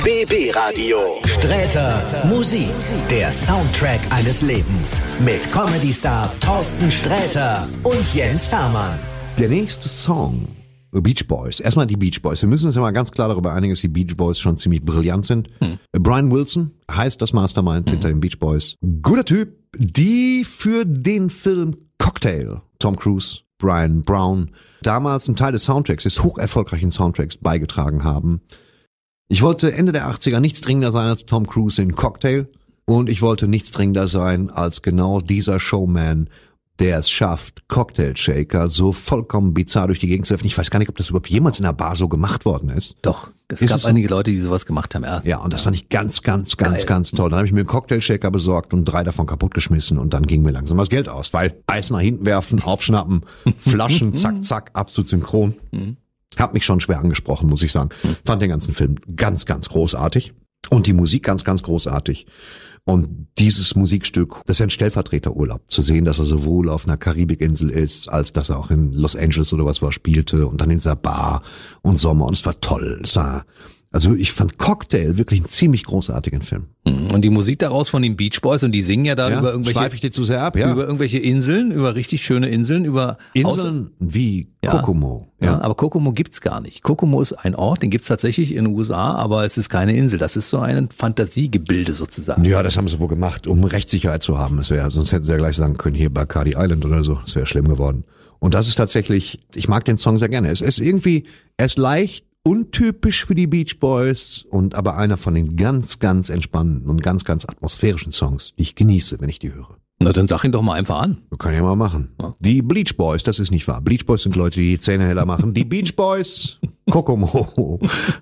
BB Radio. Sträter Musik. Der Soundtrack eines Lebens. Mit Comedy-Star Thorsten Sträter und Jens Hermann. Der nächste Song, Beach Boys. Erstmal die Beach Boys. Wir müssen uns ja mal ganz klar darüber einigen, dass die Beach Boys schon ziemlich brillant sind. Brian Wilson heißt das Mastermind hinter den Beach Boys. Guter Typ. Die für den Film Cocktail, Tom Cruise, Brian Brown, damals ein Teil des Soundtracks, des hocherfolgreichen Soundtracks beigetragen haben. Ich wollte Ende der 80er nichts dringender sein als Tom Cruise in Cocktail und ich wollte nichts dringender sein als genau dieser Showman, der es schafft, Cocktail Shaker so vollkommen bizarr durch die Gegend zu werfen. Ich weiß gar nicht, ob das überhaupt jemals in einer Bar so gemacht worden ist. Doch, es gab einige Leute, die sowas gemacht haben. Ja, und das fand ich ganz toll. Dann habe ich mir einen Cocktail Shaker besorgt und 3 davon kaputtgeschmissen und dann ging mir langsam das Geld aus, weil Eis nach hinten werfen, aufschnappen, Flaschen, zack, absolut synchron. Hat mich schon schwer angesprochen, muss ich sagen. Fand den ganzen Film ganz großartig und die Musik ganz großartig. Und dieses Musikstück, das ist ja ein Stellvertreterurlaub. Zu sehen, dass er sowohl auf einer Karibikinsel ist, als dass er auch in Los Angeles oder was war spielte und dann in dieser Bar und Sommer. Und es war toll. Also ich fand Cocktail wirklich einen ziemlich großartigen Film. Und die Musik daraus von den Beach Boys, und die singen ja da über irgendwelche... Schweife ich dir zu sehr ab, ja. Über irgendwelche Inseln, über richtig schöne Inseln, über... Inseln wie Kokomo. Ja, aber Kokomo gibt's gar nicht. Kokomo ist ein Ort, den gibt's tatsächlich in den USA, aber es ist keine Insel. Das ist so ein Fantasiegebilde sozusagen. Ja, das haben sie wohl gemacht, um Rechtssicherheit zu haben. Sonst hätten sie ja gleich sagen können, hier Bacardi Island oder so. Das wäre schlimm geworden. Und das ist tatsächlich, ich mag den Song sehr gerne. Er ist leicht, untypisch für die Beach Boys und aber einer von den ganz entspannenden und ganz atmosphärischen Songs, die ich genieße, wenn ich die höre. Na, dann sag ihn doch mal einfach an. Kann ich ja mal machen. Ja. Die Beach Boys, das ist nicht wahr. Beach Boys sind Leute, die die Zähne heller machen. Die Beach Boys, Kokomo.